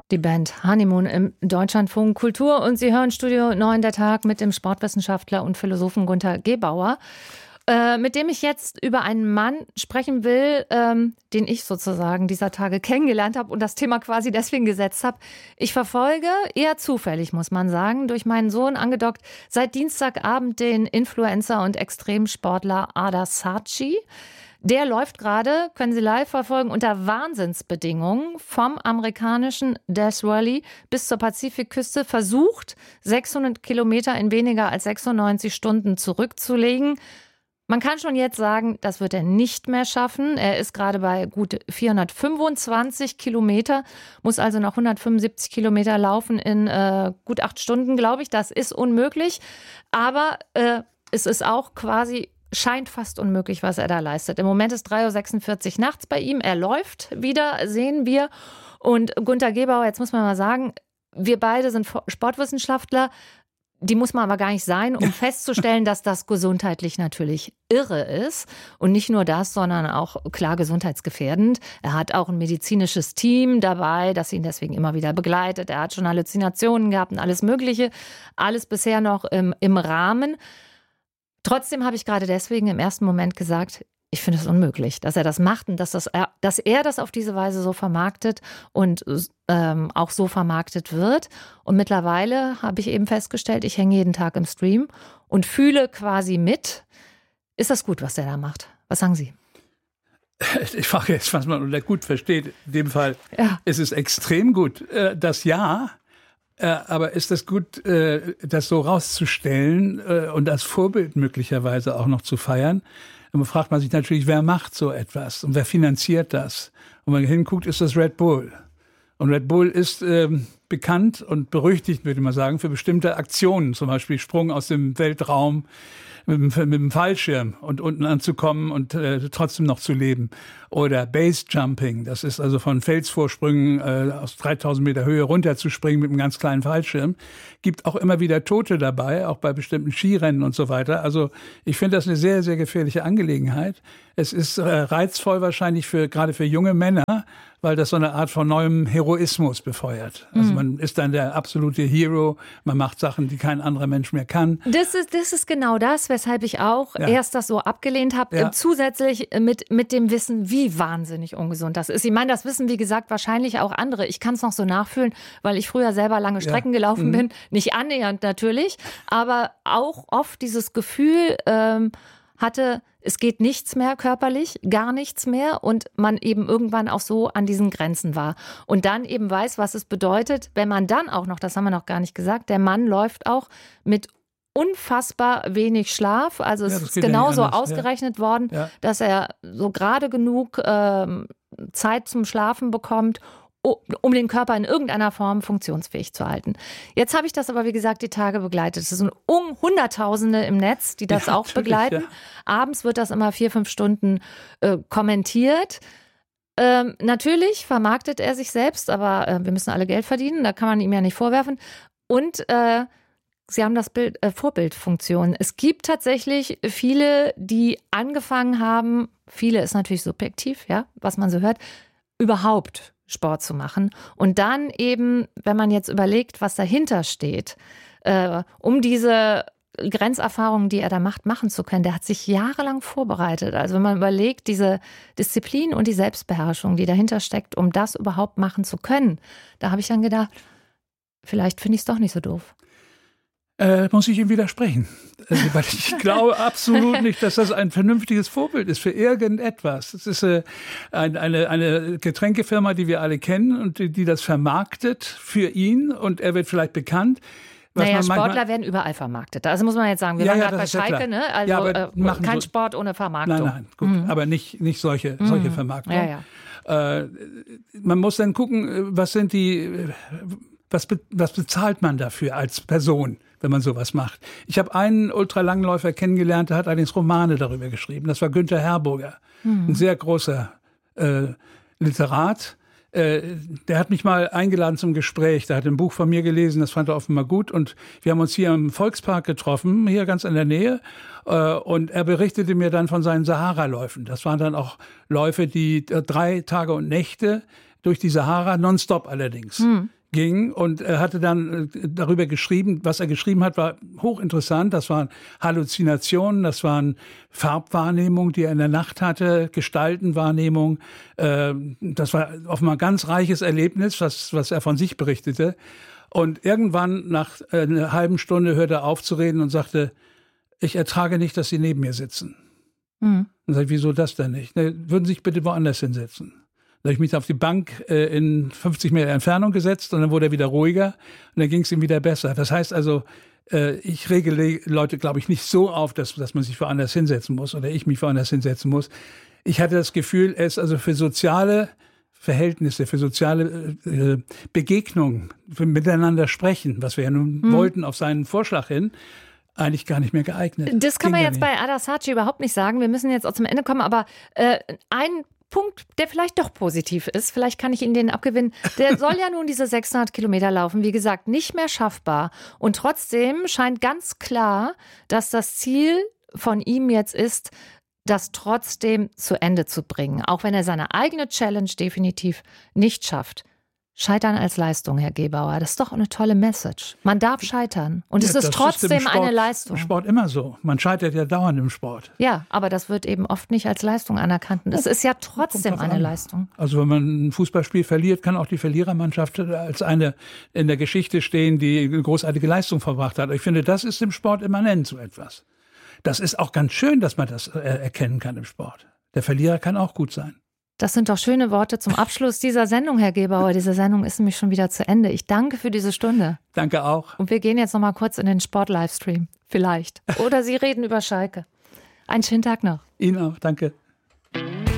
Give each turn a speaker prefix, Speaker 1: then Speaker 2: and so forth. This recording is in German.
Speaker 1: Die Band Honeymoon im Deutschlandfunk Kultur und Sie hören Studio 9 der Tag mit dem Sportwissenschaftler und Philosophen Günter Gebauer, mit dem ich jetzt über einen Mann sprechen will, den ich sozusagen dieser Tage kennengelernt habe und das Thema quasi deswegen gesetzt habe. Ich verfolge, eher zufällig muss man sagen, durch meinen Sohn angedockt, seit Dienstagabend den Influencer und Extremsportler Ada Saatchi. Der läuft gerade, können Sie live verfolgen, unter Wahnsinnsbedingungen vom amerikanischen Death Valley bis zur Pazifikküste, versucht 600 Kilometer in weniger als 96 Stunden zurückzulegen. Man kann schon jetzt sagen, das wird er nicht mehr schaffen. Er ist gerade bei gut 425 Kilometer, muss also noch 175 Kilometer laufen in gut 8 Stunden, glaube ich. Das ist unmöglich, aber es ist auch quasi scheint fast unmöglich, was er da leistet. Im Moment ist 3:46 Uhr nachts bei ihm. Er läuft wieder, sehen wir. Und Günter Gebauer, jetzt muss man mal sagen, wir beide sind Sportwissenschaftler. Die muss man aber gar nicht sein, um festzustellen, dass das gesundheitlich natürlich irre ist. Und nicht nur das, sondern auch klar gesundheitsgefährdend. Er hat auch ein medizinisches Team dabei, das ihn deswegen immer wieder begleitet. Er hat schon Halluzinationen gehabt und alles Mögliche. Alles bisher noch im Rahmen. Trotzdem habe ich gerade deswegen im ersten Moment gesagt, ich finde es unmöglich, dass er das macht und dass er das auf diese Weise so vermarktet und auch so vermarktet wird. Und mittlerweile habe ich eben festgestellt, ich hänge jeden Tag im Stream und fühle quasi mit. Ist das gut, was der da macht? Was sagen Sie?
Speaker 2: Ich frage jetzt, was man unter gut versteht. In dem Fall ist es extrem gut. Das ja. Aber ist es gut, das so rauszustellen und als Vorbild möglicherweise auch noch zu feiern? Und man fragt man sich natürlich, wer macht so etwas und wer finanziert das? Und wenn man hinguckt, ist das Red Bull. Und Red Bull ist bekannt und berüchtigt, würde man sagen, für bestimmte Aktionen, zum Beispiel Sprung aus dem Weltraum mit dem Fallschirm und unten anzukommen und trotzdem noch zu leben. Oder Base-Jumping, das ist also von Felsvorsprüngen aus 3000 Meter Höhe runterzuspringen mit einem ganz kleinen Fallschirm. Gibt auch immer wieder Tote dabei, auch bei bestimmten Skirennen und so weiter. Also ich finde das eine sehr, sehr gefährliche Angelegenheit. Es ist reizvoll wahrscheinlich gerade für junge Männer, weil das so eine Art von neuem Heroismus befeuert. Also man ist dann der absolute Hero, man macht Sachen, die kein anderer Mensch mehr kann.
Speaker 1: Das ist genau das, weshalb ich auch erst das so abgelehnt habe, zusätzlich mit dem Wissen, wie wahnsinnig ungesund das ist. Ich meine, das wissen, wie gesagt, wahrscheinlich auch andere. Ich kann es noch so nachfühlen, weil ich früher selber lange Strecken gelaufen bin. Nicht annähernd natürlich, aber auch oft dieses Gefühl hatte, es geht nichts mehr körperlich, gar nichts mehr und man eben irgendwann auch so an diesen Grenzen war. Und dann eben weiß, was es bedeutet, wenn man dann auch noch, das haben wir noch gar nicht gesagt, der Mann läuft auch mit unfassbar wenig Schlaf. Also es ist genauso ausgerechnet worden, dass er so gerade genug Zeit zum Schlafen bekommt, um den Körper in irgendeiner Form funktionsfähig zu halten. Jetzt habe ich das aber, wie gesagt, die Tage begleitet. Es sind Hunderttausende im Netz, die das auch begleiten. Ja. Abends wird das immer 4-5 Stunden kommentiert. Natürlich vermarktet er sich selbst, aber wir müssen alle Geld verdienen, da kann man ihm ja nicht vorwerfen. Und Sie haben das Bild, Vorbildfunktion. Es gibt tatsächlich viele, die angefangen haben, viele ist natürlich subjektiv, ja, was man so hört, überhaupt Sport zu machen. Und dann eben, wenn man jetzt überlegt, was dahinter steht, um diese Grenzerfahrungen, die er da macht, machen zu können, der hat sich jahrelang vorbereitet. Also wenn man überlegt, diese Disziplin und die Selbstbeherrschung, die dahinter steckt, um das überhaupt machen zu können, da habe ich dann gedacht, vielleicht finde ich es doch nicht so doof.
Speaker 2: Muss ich ihm widersprechen. Weil ich glaube absolut nicht, dass das ein vernünftiges Vorbild ist für irgendetwas. Es ist eine Getränkefirma, die wir alle kennen und die das vermarktet für ihn und er wird vielleicht bekannt.
Speaker 1: Sportler werden überall vermarktet. Also muss man jetzt sagen, wir waren gerade bei Schalke, ne? Also kein Sport ohne Vermarktung.
Speaker 2: Nein, gut, aber nicht solche Vermarktung. Man muss dann gucken, was bezahlt man dafür als Person, wenn man sowas macht. Ich habe einen Ultralangläufer kennengelernt, der hat allerdings Romane darüber geschrieben. Das war Günther Herboger, ein sehr großer Literat. Der hat mich mal eingeladen zum Gespräch. Der hat ein Buch von mir gelesen, das fand er offenbar gut. Und wir haben uns hier im Volkspark getroffen, hier ganz in der Nähe. Und er berichtete mir dann von seinen Sahara-Läufen. Das waren dann auch Läufe, die 3 Tage und Nächte durch die Sahara, nonstop allerdings. ging und er hatte dann darüber geschrieben, was er geschrieben hat, war hochinteressant. Das waren Halluzinationen, das waren Farbwahrnehmungen, die er in der Nacht hatte, Gestaltenwahrnehmung. Das war offenbar ein ganz reiches Erlebnis, was er von sich berichtete. Und irgendwann nach einer halben Stunde hörte er auf zu reden und sagte, ich ertrage nicht, dass Sie neben mir sitzen. Dann sage ich, wieso das denn nicht? Würden Sie sich bitte woanders hinsetzen? Da habe ich mich auf die Bank in 50 Meter Entfernung gesetzt und dann wurde er wieder ruhiger und dann ging es ihm wieder besser. Das heißt also, ich regle Leute, glaube ich, nicht so auf, dass man sich woanders hinsetzen muss oder ich mich woanders hinsetzen muss. Ich hatte das Gefühl, er ist also für soziale Verhältnisse, für soziale Begegnungen, für miteinander sprechen, was wir ja nun wollten auf seinen Vorschlag hin, eigentlich gar nicht mehr geeignet.
Speaker 1: Das kann man jetzt bei Adass Hartsch überhaupt nicht sagen. Wir müssen jetzt auch zum Ende kommen, aber ein Punkt, der vielleicht doch positiv ist, vielleicht kann ich Ihnen den abgewinnen, der soll ja nun diese 600 Kilometer laufen, wie gesagt, nicht mehr schaffbar. Und trotzdem scheint ganz klar, dass das Ziel von ihm jetzt ist, das trotzdem zu Ende zu bringen, auch wenn er seine eigene Challenge definitiv nicht schafft. Scheitern als Leistung, Herr Gebauer, das ist doch eine tolle Message. Man darf scheitern und es ist trotzdem eine Leistung.
Speaker 2: Im Sport immer so. Man scheitert ja dauernd im Sport.
Speaker 1: Ja, aber das wird eben oft nicht als Leistung anerkannt. Das ist ja trotzdem eine Leistung.
Speaker 2: Also wenn man ein Fußballspiel verliert, kann auch die Verlierermannschaft als eine in der Geschichte stehen, die eine großartige Leistung verbracht hat. Ich finde, das ist im Sport immanent so etwas. Das ist auch ganz schön, dass man das erkennen kann im Sport. Der Verlierer kann auch gut sein.
Speaker 1: Das sind doch schöne Worte zum Abschluss dieser Sendung, Herr Gebauer. Diese Sendung ist nämlich schon wieder zu Ende. Ich danke für diese Stunde.
Speaker 2: Danke auch.
Speaker 1: Und wir gehen jetzt noch mal kurz in den Sport-Livestream. Vielleicht. Oder Sie reden über Schalke. Einen schönen Tag noch.
Speaker 2: Ihnen auch. Danke.